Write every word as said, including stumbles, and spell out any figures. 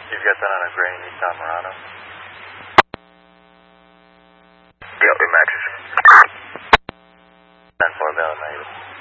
You've got that on a gray Nissan Murano? Yep, it matches. ten four valid negative.